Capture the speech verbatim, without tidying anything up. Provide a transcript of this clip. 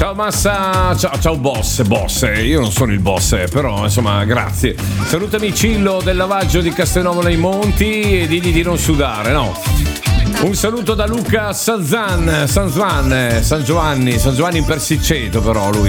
Ciao Massa, ciao, ciao boss, boss, io non sono il boss, eh, però insomma grazie. Salutami Cillo del lavaggio di Castelnuovo nei Monti e digli di non sudare, no? Un saluto da Luca Sanzan, San Juan, San Giovanni, San Giovanni in Persiceto però lui,